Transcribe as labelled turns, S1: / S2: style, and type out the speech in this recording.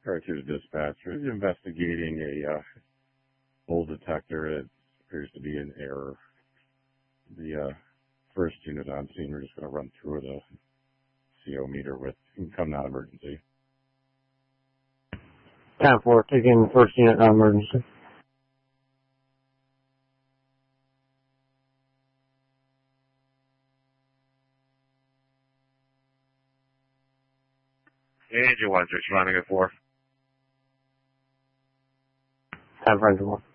S1: Right to the dispatcher. Investigating a hole detector. It appears to be an error. The first unit on scene, we're just going to run through the CO meter with income non-emergency.
S2: 10-4, taking first unit non-emergency.
S3: Angel 1-6, running at 4.
S2: 10 for engine 1.